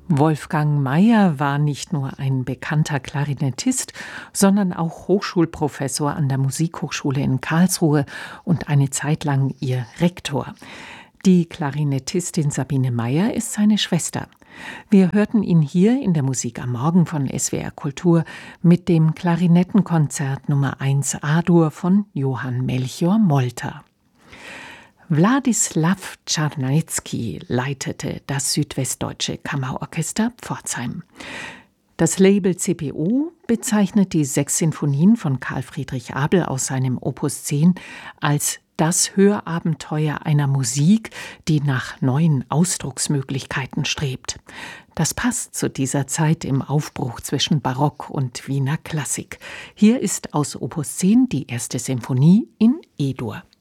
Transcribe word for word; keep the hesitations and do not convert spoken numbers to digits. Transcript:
Wolfgang Mayer war nicht nur ein bekannter Klarinettist, sondern auch Hochschulprofessor an der Musikhochschule in Karlsruhe und eine Zeit lang ihr Rektor. Die Klarinettistin Sabine Mayer ist seine Schwester. Wir hörten ihn hier in der Musik am Morgen von S W R Kultur mit dem Klarinettenkonzert Nummer eins A-Dur von Johann Melchior Molter. Wladislaw Czarnetzky leitete das Südwestdeutsche Kammerorchester Pforzheim. Das Label C P O bezeichnet die sechs Sinfonien von Karl Friedrich Abel aus seinem Opus zehn als das Hörabenteuer einer Musik, die nach neuen Ausdrucksmöglichkeiten strebt. Das passt zu dieser Zeit im Aufbruch zwischen Barock und Wiener Klassik. Hier ist aus Opus zehn die erste Sinfonie in E-Dur.